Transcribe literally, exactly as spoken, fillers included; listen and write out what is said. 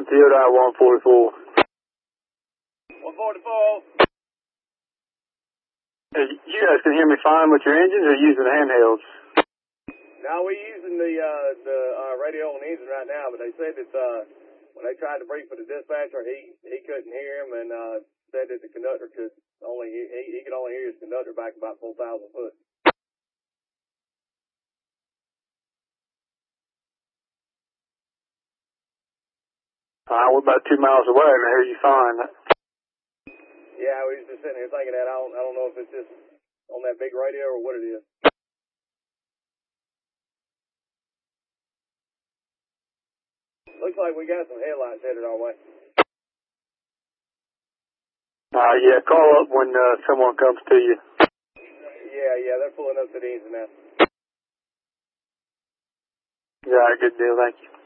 Theodore one forty-four. one forty-four. Hey, you guys can hear me fine with your engines or using the handhelds? Now we're using the uh, the uh, radio on the engine right now, but they said that uh, when they tried to brief for the dispatcher, he he couldn't hear him and uh, said that the conductor could only he, he could only hear his conductor back about four thousand foot. Uh, we're about two miles away, and I hear you fine. Yeah, we was just sitting here thinking that. I don't I don't know if it's just on that big radio or what it is. Looks like we got some headlights headed our way. Uh, yeah, call up when uh, someone comes to you. Yeah, yeah, they're pulling up to the engine now. Yeah, good deal, thank you.